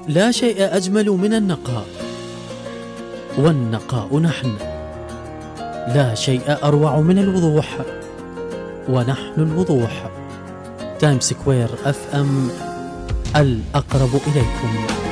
لا شيء أجمل من النقاء، والنقاء نحن. لا شيء أروع من الوضوح، ونحن الوضوح. تايم سكوير FM، الأقرب إليكم.